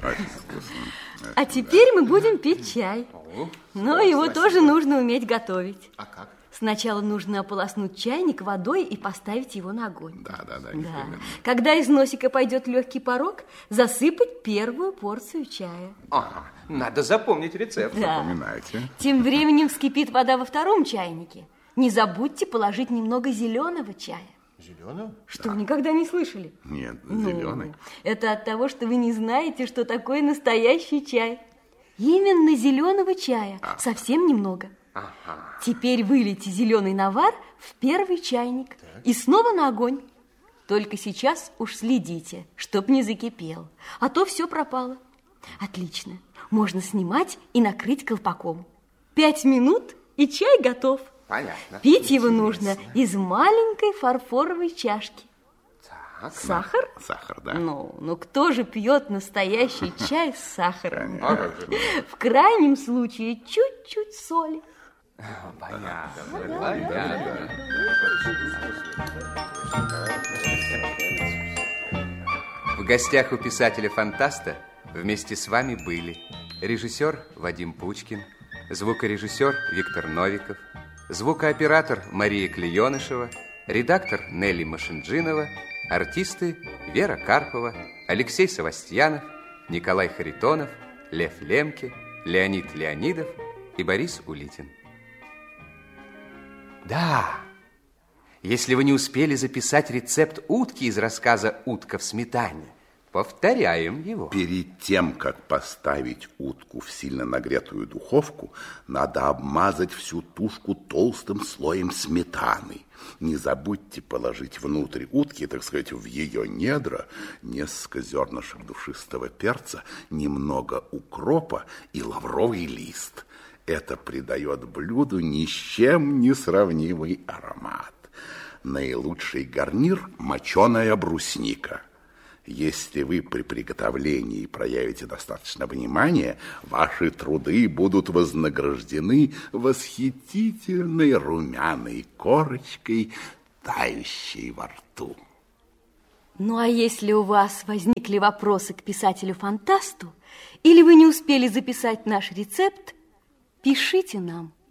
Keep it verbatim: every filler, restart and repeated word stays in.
Очень вкусно. А теперь мы будем пить чай. Но его тоже нужно уметь готовить. А как? Сначала нужно ополоснуть чайник водой и поставить его на огонь. Да, да, да. Да. Когда из носика пойдет легкий порог, засыпать первую порцию чая. Ага, надо запомнить рецепт. Да. Запоминайте. Тем временем вскипит вода во втором чайнике. Не забудьте положить немного зеленого чая. Зеленого? Что, да. Никогда не слышали? Нет, Ну, зеленый. это от того, что вы не знаете, что такое настоящий чай. Именно зеленого чая, А. совсем немного. Ага. Теперь вылейте зеленый навар в первый чайник так. И снова на огонь. Только сейчас уж следите, чтоб не закипел, а то все пропало. Отлично, можно снимать и накрыть колпаком. Пять минут, и чай готов. Понятно. Пить его нужно из маленькой фарфоровой чашки. Так. Сахар? Сахар, да. Ну, ну кто же пьет настоящий чай с сахаром? В крайнем случае чуть-чуть соли. Понятно. Понятно. В гостях у писателя-фантаста вместе с вами были режиссер Вадим Пучкин, звукорежиссер Виктор Новиков, звукооператор Мария Клеенышева, редактор Нелли Машинджинова, артисты Вера Карпова, Алексей Савастьянов, Николай Харитонов, Лев Лемке, Леонид Леонидов и Борис Улитин. Да, если вы не успели записать рецепт утки из рассказа «Утка в сметане», повторяем его. Перед тем, как поставить утку в сильно нагретую духовку, надо обмазать всю тушку толстым слоем сметаны. Не забудьте положить внутрь утки, так сказать, в ее недра, несколько зернышек душистого перца, немного укропа и лавровый лист. Это придает блюду ни с чем не сравнимый аромат. Наилучший гарнир – моченая брусника. Если вы при приготовлении проявите достаточно внимания, ваши труды будут вознаграждены восхитительной румяной корочкой, тающей во рту. Ну, а если у вас возникли вопросы к писателю-фантасту, или вы не успели записать наш рецепт, пишите нам.